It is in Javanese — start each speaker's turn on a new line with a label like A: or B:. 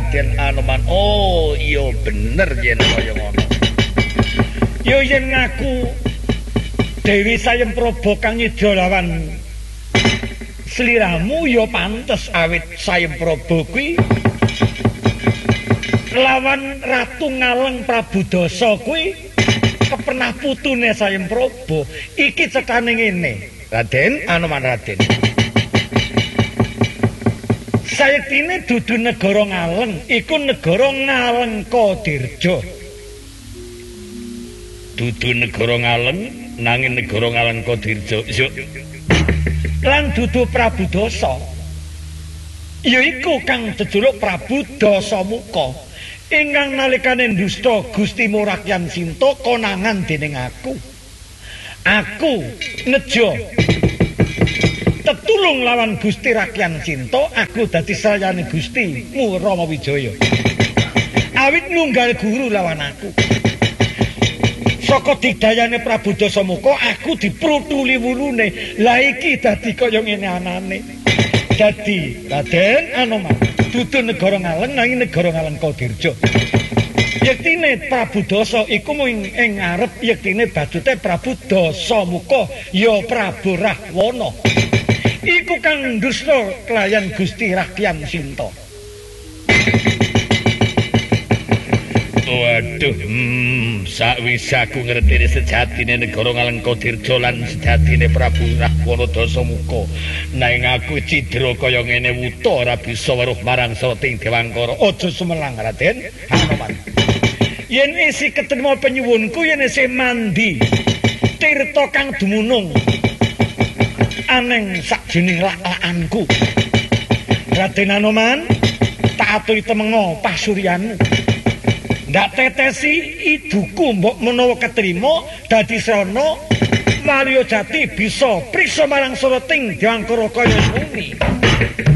A: Raden Anoman. Oh, iya bener yen kaya ngono. Yo yen ngaku Dewi Sayempraba kang nyidya lawan sliramu ya pantes awit Sayempraba kuwi lawan Ratu Ngaleng Prabu Dasa kuwi kepenah putune Sayempraba. Iki cekane ngene, Raden Anoman Raden. Sayektine dudu negara Ngaleng, iku negara Ngalengkadirja. Dudu negara Ngaleng nanging negara Ngalengkadirja. Lan dudu Prabu Dasa. Yaiku kang jejuluk Prabu Dasamuka. Ingkang nalikane ndusta Gusti Morakyan Sinta konangan dening aku. Aku nejo tetulung lawan Gusti Rakyan Sinta, aku dadi sayane Gusti Rama Wijaya. Awit nunggal guru lawan aku. Saka digdayane Prabu Dasamuka aku diprutuli wulune. Lah iki dadi kaya ngene anane. Dadi Raden Anoman dudu negara Ngaleng nanging negara Ngalengkadirja. Yektine Prabu Dasa iku mung ing ngarep, yektine badute Prabu Dasamuka ya Prabu Rahwana. Iku kang dusta kelayan Gusti Rakyan Sinta. Waduh, sakwise aku ngerti sejatine negara Ngalengkadirja lan sejatine Prabu Rahwana Dasamuka. Nanging aku cidra kaya ngene wuta ora bisa weruh marang Srating Dewangkara. Aja sumelang Raden Anoman. Yen isi ketrima penyuwunku yen isih mandi tirta kang dumunung aneng sakjening lak-lakanku. Raden Anoman, tak aturi temenga pasuryanmu. Ndak tetesi iduku mbok menawa ketrima dadi srana Maryajati bisa priksa marang Srating Dewangkara kaya ngene.